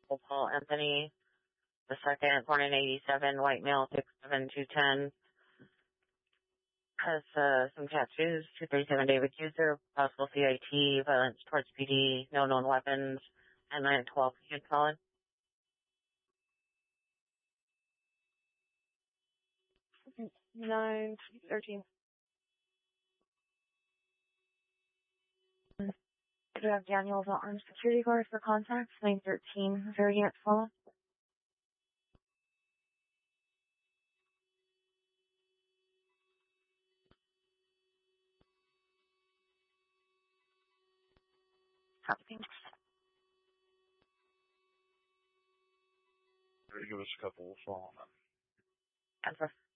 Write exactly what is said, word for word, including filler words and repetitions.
Paul Anthony the second, born in eighty-seven, white male, six seven, two ten. Has uh, some tattoos, two thirty-seven David User, possible C I T, violence towards P D, no known weapons, and nine twelve kid solid. nine thirteen. Do you have Daniel the armed security guard for contacts? nine thirteen, variant follow. Copy. Give us a couple of phone. Answer.